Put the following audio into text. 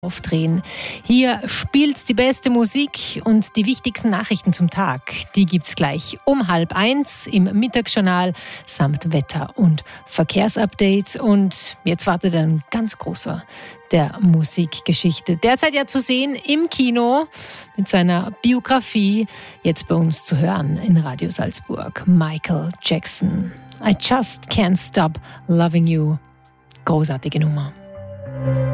aufdrehen. Hier spielt's die beste Musik und die wichtigsten Nachrichten zum Tag. Die gibt's gleich um 12:30 im Mittagsjournal samt Wetter- und Verkehrsupdate. Und jetzt wartet ein ganz großer der Musikgeschichte. Derzeit ja zu sehen im Kino mit seiner Biografie. Jetzt bei uns zu hören in Radio Salzburg. Michael Jackson. I just can't stop loving you. Großartige Nummer.